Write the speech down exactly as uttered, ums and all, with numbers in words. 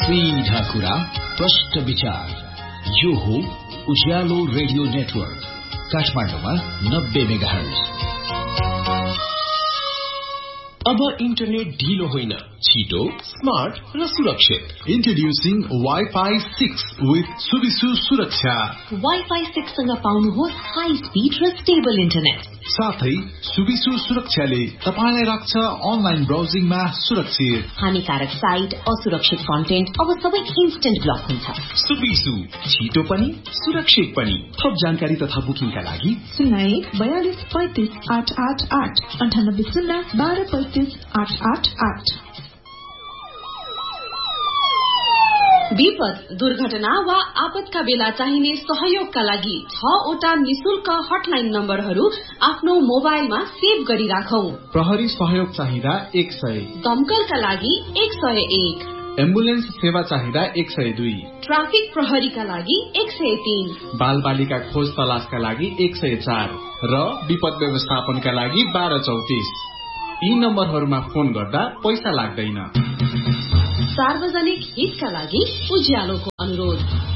सीधा कुरा प्रश्न विचार यो हो उज्यालो रेडियो नेटवर्क काठमाडौँमा नब्बे मेगाहर्ज। अब इन्टरनेट ढिलो होइन, छिटो, स्मार्ट र सुरक्षित। Introducing Wi-Fi six with Subisu सुरक्षा। Wi-Fi six सँग पाउनुहोस् हाई स्पीड र स्टेबल इन्टरनेट। साथै सुबिसु सुरक्षाले तपाईलाई राख्छ अनलाइन ब्राउजिङमा सुरक्षित। हानिकारक साइट, असुरक्षित कन्टेन्ट अब सबै इन्स्टेन्ट ब्लक हुन्छ। सुबिसु छिटो पनि सुरक्षित पनि। थप जानकारी तथा बुकिङका लागि शून्य एक बयालीस पैंतीस आठ आठ आठ अन्ठानब्बे शून्य बाह्र पैंतीस आठ आठ आठ। विपद, दुर्घटना वा आपतका बेला चाहिने सहयोगका लागि छवटा निशुल्क हटलाइन नम्बरहरू आफ्नो मोबाइलमा सेभ गरी राखौं। प्रहरी सहयोग चाहिँदा एक सय, दमकलका लागि एक सय एक, एम्बुलेन्स सेवा चाहिँदा एक सय दुई, ट्राफिक प्रहरीका लागि एक सय तीन, बाल बालिका खोज तलासका लागि एक सय चार र विपद व्यवस्थापनका लागि बाह्र चौतिस। यी नम्बरहरूमा फोन गर्दा पैसा लाग्दैन। सार्वजनिक हितका लागि उज्यालोको अनुरोध।